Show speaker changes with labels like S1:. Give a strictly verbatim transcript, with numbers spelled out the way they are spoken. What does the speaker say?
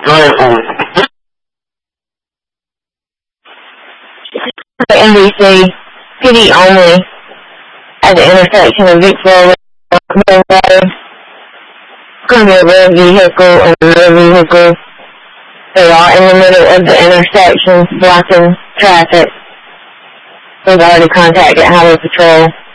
S1: joyful.
S2: N B C, P D only, at the intersection of Victoria and Road. It's going to be a red vehicle and a red vehicle. They are in the middle of the intersection, blocking traffic. We've already contacted Highway Patrol.